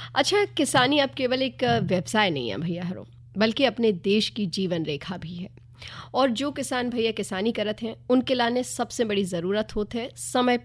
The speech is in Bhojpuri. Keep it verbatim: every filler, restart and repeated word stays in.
अच्छा, किसानी अब केवल एक व्यवसाय नहीं है भैया हरो, बल्कि अपने देश की जीवन रेखा भी है। और जो किसान भैया किसानी करत हैं उनके लाने सबसे बड़ी ज़रूरत होत है समय